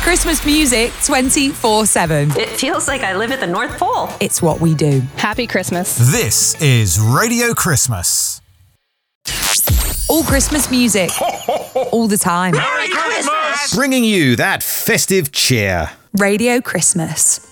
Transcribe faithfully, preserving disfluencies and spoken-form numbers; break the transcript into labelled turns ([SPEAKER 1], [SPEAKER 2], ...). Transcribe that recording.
[SPEAKER 1] Christmas music twenty-four seven.
[SPEAKER 2] It feels like I live at the North Pole.
[SPEAKER 1] It's what we do.
[SPEAKER 3] Happy Christmas.
[SPEAKER 4] This is Radio Christmas.
[SPEAKER 1] All Christmas music. All the time.
[SPEAKER 5] Merry Christmas!
[SPEAKER 6] Bringing you that festive cheer.
[SPEAKER 1] Radio Christmas.